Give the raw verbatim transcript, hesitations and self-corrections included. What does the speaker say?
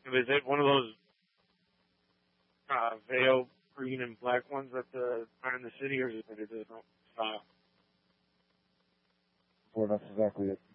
Is it one of those uh, veil green and black ones that the, are in the city, or is it a different style? Well, that's exactly it.